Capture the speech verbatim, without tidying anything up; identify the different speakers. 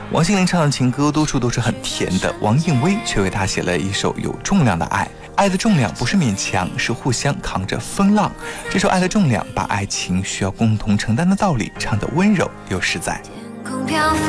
Speaker 1: 王心凌唱的情歌多数都是很甜的，王燕威却为她写了一首有重量的爱。爱的重量不是勉强，是互相扛着风浪。这首《爱的重量》把爱情需要共同承担的道理唱得温柔又实在。
Speaker 2: 天空漂浮